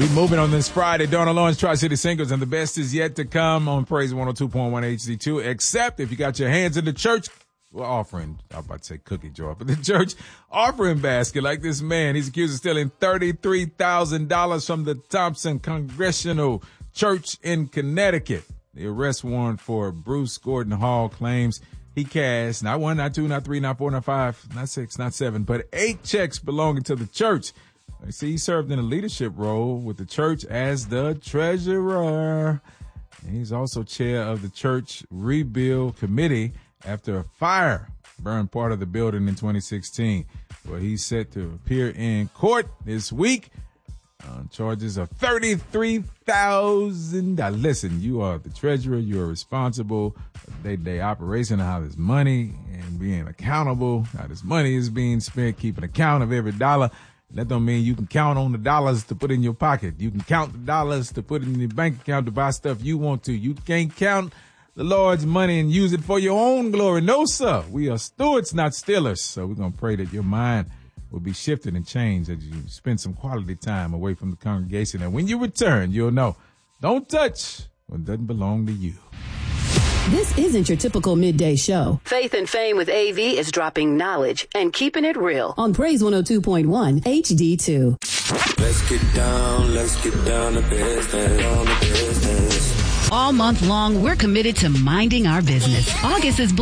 We moving on this Friday. Donald Lawrence, Tri-City Singles, and the best is yet to come on Praise 102.1 HD2, except if you got your hands in the church offering, I was about to say cookie jar, but the church offering basket like this man. He's accused of stealing $33,000 from the Thompson Congregational Church in Connecticut. The arrest warrant for Bruce Gordon Hall claims he cashed not one, not two, not three, not four, not five, not six, not seven, but 8 checks belonging to the church. You see, he served in a leadership role with the church as the treasurer. And he's also chair of the church rebuild committee after a fire burned part of the building in 2016. Well, he's set to appear in court this week on charges of $33,000. Listen, you are the treasurer. You are responsible for day-to-day operation of how this money and being accountable, how this money is being spent, keeping account of every dollar. That don't mean you can count on the dollars to put in your pocket. You can count the dollars to put in your bank account to buy stuff you want to. You can't count the Lord's money and use it for your own glory. No, sir. We are stewards, not stealers. So we're going to pray that your mind will be shifted and changed as you spend some quality time away from the congregation. And when you return, you'll know, don't touch what doesn't belong to you. This isn't your typical midday show. Faith and Fame with AV is dropping knowledge and keeping it real. On Praise 102.1 HD2. Let's get down to business. All month long, we're committed to minding our business. August is